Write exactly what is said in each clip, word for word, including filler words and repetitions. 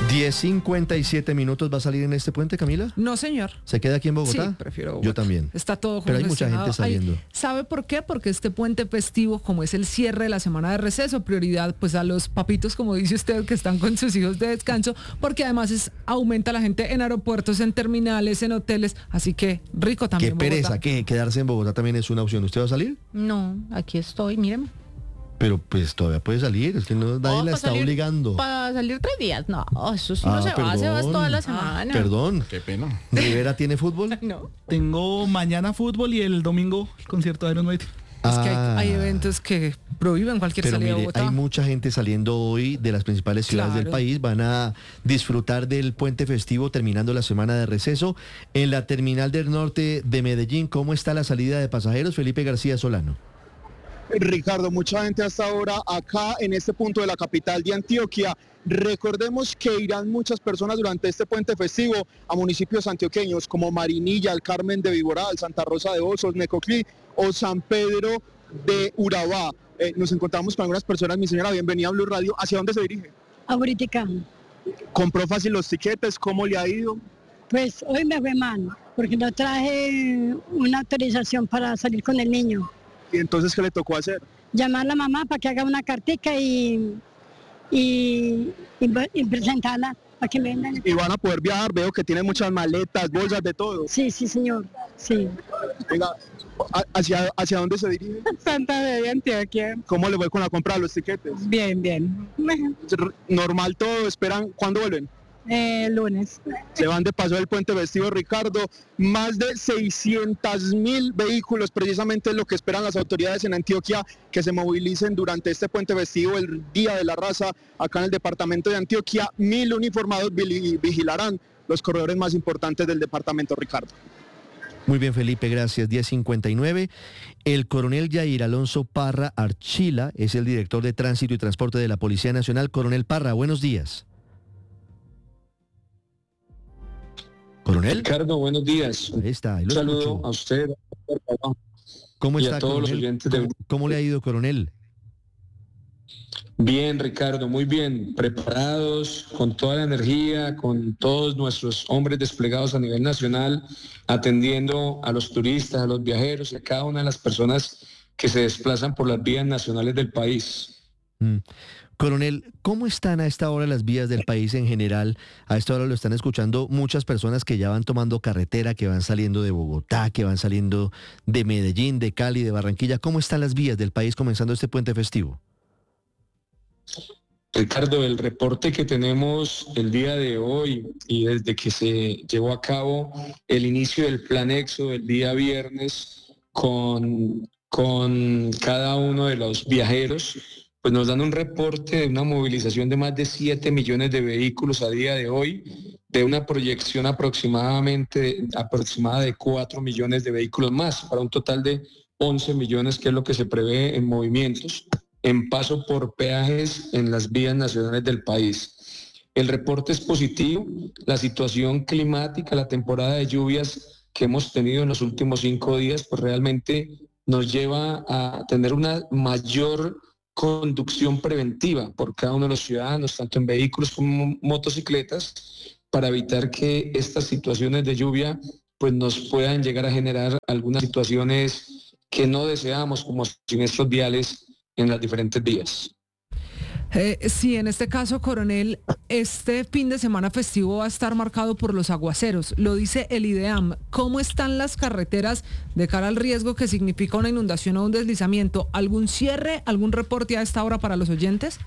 diez cincuenta y siete minutos. ¿Va a salir en este puente, Camila? No, señor. ¿Se queda aquí en Bogotá? Sí, prefiero Bogotá. Yo también. Está todo Pero hay mucha gente saliendo. Hay, ¿sabe por qué? Porque este puente festivo, como es el cierre de la semana de receso, prioridad pues a los papitos, como dice usted, que están con sus hijos de descanso, porque además es aumenta la gente en aeropuertos, en terminales, en hoteles, así que rico también. Qué pereza, que quedarse en Bogotá también es una opción. ¿Usted va a salir? No, aquí estoy, míreme. Pero pues todavía puede salir, es que no, nadie Oh, la para está salir, obligando. Para salir tres días, no, eso sí Ah, no se perdón, va, se va toda la semana. Perdón. Qué pena. ¿Rivera tiene fútbol? No. Tengo mañana fútbol y el domingo el concierto de Iron Maiden. Es que Ah. hay, hay eventos que prohíben cualquier Pero salida mire, de Bogotá. hay mucha gente saliendo hoy de las principales ciudades Claro. del país. Van a disfrutar del puente festivo terminando la semana de receso. En la terminal del norte de Medellín, ¿cómo está la salida de pasajeros? Felipe García Solano. Ricardo, mucha gente hasta ahora acá en este punto de la capital de Antioquia. Recordemos que irán muchas personas durante este puente festivo a municipios antioqueños como Marinilla, el Carmen de Viboral, Santa Rosa de Osos, Necoclí o San Pedro de Urabá. Eh, nos encontramos con algunas personas. Mi señora, bienvenida a Blue Radio. ¿Hacia dónde se dirige? Ahorita, ¿Compró fácil los tiquetes? ¿Cómo le ha ido? pues hoy me fue mal, porque no traje una autorización para salir con el niño. ¿Y entonces qué le tocó hacer? Llamar a la mamá para que haga una cartica y, y, y, y presentarla para que me vendan. Y van a poder viajar, veo que tiene muchas maletas, bolsas, de todo. Sí, sí, señor, sí. Venga, ¿a- ¿hacia, hacia dónde se dirige? Santa Fe de Antioquia. ¿Cómo le fue con la compra de los tiquetes? Bien, bien. Normal todo, esperan, ¿cuándo vuelven? Eh, lunes. Se van de paso del puente festivo, Ricardo. Más de seiscientos mil vehículos, precisamente es lo que esperan las autoridades en Antioquia, que se movilicen durante este puente festivo, el Día de la Raza, acá en el departamento de Antioquia. Mil uniformados vili- vigilarán los corredores más importantes del departamento, Ricardo. Muy bien, Felipe, gracias. diez cincuenta y nueve. El coronel Yair Alonso Parra Archila es el director de Tránsito y Transporte de la Policía Nacional. Coronel Parra, buenos días. Coronel. Ricardo, buenos días. Ahí está, ahí Un lo saludo escucho. a usted ¿Cómo y está, a todos los coronel? oyentes de... ¿Cómo, cómo le ha ido, coronel? Bien, Ricardo, muy bien. Preparados, con toda la energía, con todos nuestros hombres desplegados a nivel nacional, atendiendo a los turistas, a los viajeros y a cada una de las personas que se desplazan por las vías nacionales del país. Mm. Coronel, ¿cómo están a esta hora las vías del país en general? A esta hora lo están escuchando muchas personas que ya van tomando carretera, que van saliendo de Bogotá, que van saliendo de Medellín, de Cali, de Barranquilla. ¿Cómo están las vías del país comenzando este puente festivo? Ricardo, el reporte que tenemos el día de hoy y desde que se llevó a cabo el inicio del plan Éxodo el día viernes con, con cada uno de los viajeros, pues nos dan un reporte de una movilización de más de siete millones de vehículos a día de hoy, de una proyección aproximadamente aproximada de cuatro millones de vehículos más, para un total de once millones, que es lo que se prevé en movimientos, en paso por peajes en las vías nacionales del país. El reporte es positivo, la situación climática, la temporada de lluvias que hemos tenido en los últimos cinco días, pues realmente nos lleva a tener una mayor conducción preventiva por cada uno de los ciudadanos, tanto en vehículos como motocicletas, para evitar que estas situaciones de lluvia pues nos puedan llegar a generar algunas situaciones que no deseamos, como siniestros viales en las diferentes vías. Eh, sí, en este caso, coronel, este fin de semana festivo va a estar marcado por los aguaceros, lo dice el IDEAM. ¿Cómo están las carreteras de cara al riesgo que significa una inundación o un deslizamiento? ¿Algún cierre, algún reporte a esta hora para los oyentes?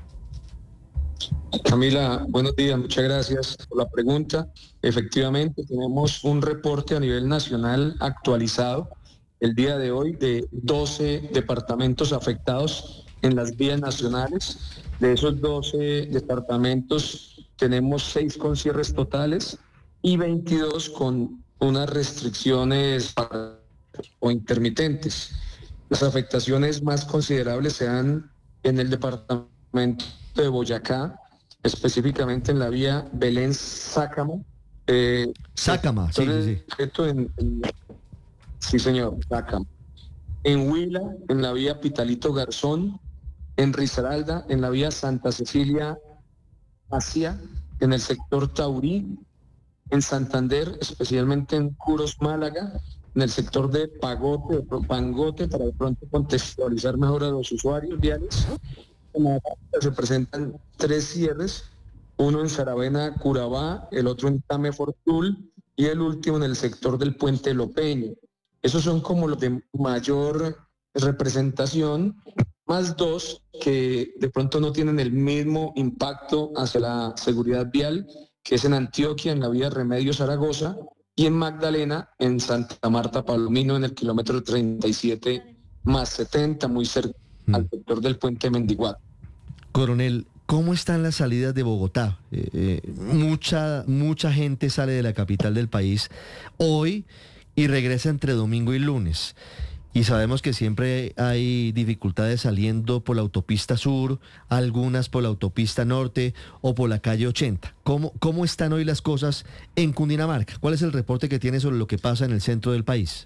Camila, buenos días, muchas gracias por la pregunta. Efectivamente, tenemos un reporte a nivel nacional actualizado el día de hoy de doce departamentos afectados en las vías nacionales. De esos doce departamentos tenemos seis con cierres totales y veintidós con unas restricciones o intermitentes. Las afectaciones más considerables se dan en el departamento de Boyacá, específicamente en la vía Belén-Sácamo. Eh, Sácama, sí, sí, sí. En, en, sí, señor, Sácamo. En Huila, en la vía Pitalito Garzón, en Risaralda, en la vía Santa Cecilia Asia, en el sector Taurí, en Santander, especialmente en Curos, Málaga, en el sector de Pagote, de Pangote, para de pronto contextualizar mejor a los usuarios viales. En la se presentan tres cierres, uno en Saravena, Curabá, el otro en Tame Fortul y el último en el sector del Puente Lopeño. Esos son como los de mayor representación, más dos que de pronto no tienen el mismo impacto hacia la seguridad vial, que es en Antioquia, en la vía Remedio Zaragoza, y en Magdalena, en Santa Marta Palomino, en el kilómetro treinta y siete más setenta, muy cerca mm. al sector del Puente Mendiguato. Coronel, ¿cómo están las salidas de Bogotá? Eh, eh, mucha, mucha gente sale de la capital del país hoy y regresa entre domingo y lunes. Y sabemos que siempre hay dificultades saliendo por la autopista sur, algunas por la autopista norte o por la calle ochenta. ¿Cómo, cómo están hoy las cosas en Cundinamarca? ¿Cuál es el reporte que tiene sobre lo que pasa en el centro del país?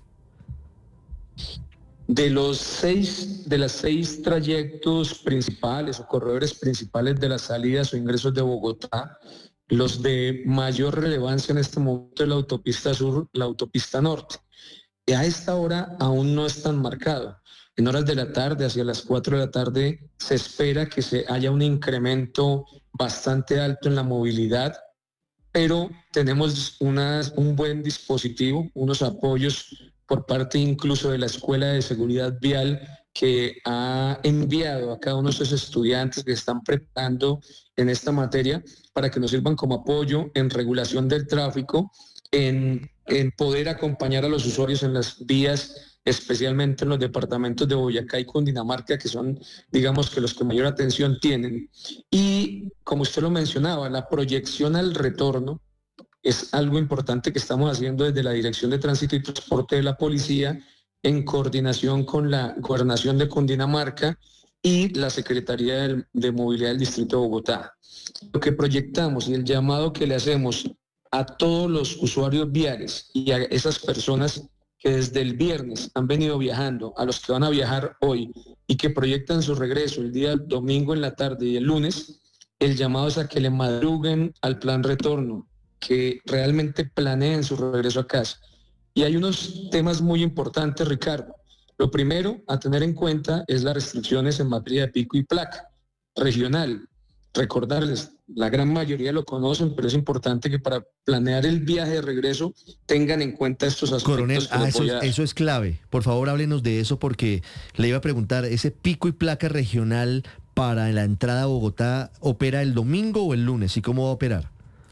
De los seis, de las seis trayectos principales o corredores principales de las salidas o ingresos de Bogotá, los de mayor relevancia en este momento es la autopista sur, la autopista norte. Y a esta hora aún no es tan marcado. En horas de la tarde, hacia las cuatro de la tarde, se espera que se haya un incremento bastante alto en la movilidad, pero tenemos unas, un buen dispositivo, unos apoyos por parte incluso de la Escuela de Seguridad Vial, que ha enviado a cada uno de esos estudiantes que están preparando en esta materia para que nos sirvan como apoyo en regulación del tráfico, en, en poder acompañar a los usuarios en las vías, especialmente en los departamentos de Boyacá y Cundinamarca, que son, digamos, que los que mayor atención tienen. Y, como usted lo mencionaba, la proyección al retorno es algo importante que estamos haciendo desde la Dirección de Tránsito y Transporte de la Policía, en coordinación con la Gobernación de Cundinamarca y la Secretaría de, de Movilidad del Distrito de Bogotá. Lo que proyectamos y el llamado que le hacemos a todos los usuarios viales y a esas personas que desde el viernes han venido viajando, a los que van a viajar hoy y que proyectan su regreso el día domingo en la tarde y el lunes, el llamado es a que le madruguen al plan retorno, que realmente planeen su regreso a casa. Y hay unos temas muy importantes, Ricardo. Lo primero a tener en cuenta es las restricciones en materia de pico y placa regional. Recordarles, la gran mayoría lo conocen, pero es importante que para planear el viaje de regreso tengan en cuenta estos aspectos. Coronel, ah, eso, a... eso es clave. Por favor, háblenos de eso porque le iba a preguntar, ¿ese pico y placa regional para la entrada a Bogotá opera el domingo o el lunes? ¿Y cómo va a operar?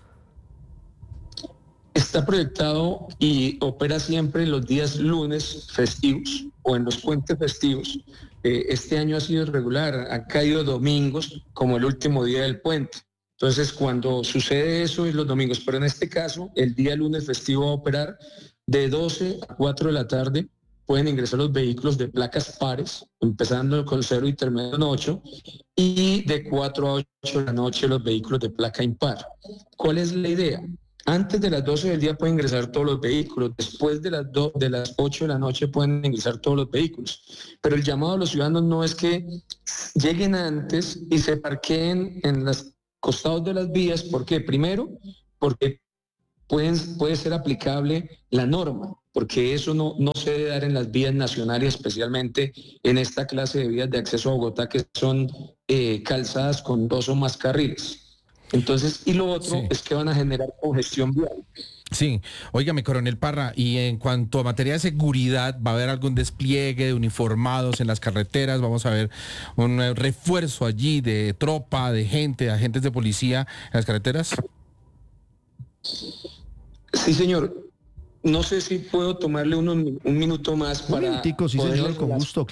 Está proyectado y opera siempre los días lunes festivos o en los puentes festivos. Eh, este año ha sido irregular, ha caído domingos como el último día del puente. Entonces, cuando sucede eso es los domingos, pero en este caso, el día lunes festivo va a operar de doce a cuatro de la tarde. Pueden ingresar los vehículos de placas pares, empezando con cero y terminando en ocho, y de cuatro a ocho de la noche los vehículos de placa impar. ¿Cuál es la idea? Antes de las doce del día pueden ingresar todos los vehículos, después de las, do, de las ocho de la noche pueden ingresar todos los vehículos. Pero el llamado a los ciudadanos no es que lleguen antes y se parqueen en los costados de las vías. ¿Por qué? Primero, porque pueden, puede ser aplicable la norma, porque eso no, no se debe dar en las vías nacionales, especialmente en esta clase de vías de acceso a Bogotá, que son eh, calzadas con dos o más carriles. Entonces, y lo otro sí. es que van a generar congestión vial. Sí, óigame, coronel Parra, y en cuanto a materia de seguridad, ¿va a haber algún despliegue de uniformados en las carreteras? ¿Vamos a ver un refuerzo allí de tropa, de gente, de agentes de policía en las carreteras? Sí, señor. No sé si puedo tomarle un, un minuto más para... Un minutico, sí, señor, con gusto.